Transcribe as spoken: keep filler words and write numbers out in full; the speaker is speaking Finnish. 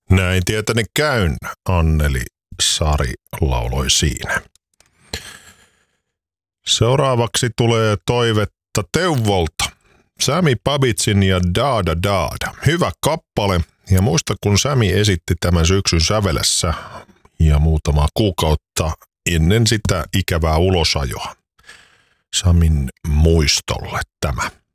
Näin tietäni käyn, Anneli Sari lauloi siinä. Seuraavaksi tulee toivetta Teuvolta. Sami Babitsin ja Daada Daada. Hyvä kappale. Ja muista, kun Sami esitti tämän syksyn sävelessä ja muutama kuukautta ennen sitä ikävää ulosajoa. Samin muistolle tämä.